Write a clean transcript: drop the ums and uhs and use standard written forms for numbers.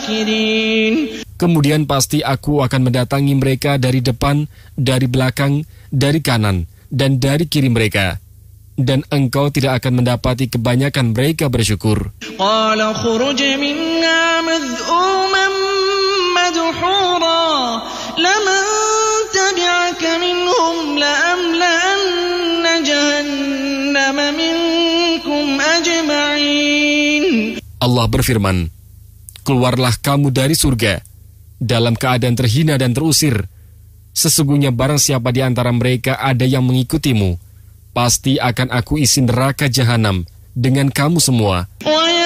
شاكرين. Kemudian pasti aku akan mendatangi mereka dari depan, dari belakang, dari kanan, dan dari kiri mereka. Dan engkau tidak akan mendapati kebanyakan mereka bersyukur. قال خرج منا مذءوما مدحورا لمن تبعك منهم لأملأن جهنم منكم أجمعين. Allah berfirman, keluarlah kamu dari surga dalam keadaan terhina dan terusir. Sesungguhnya barang siapa di antara mereka ada yang mengikutimu, pasti akan aku isi neraka jahanam dengan kamu semua.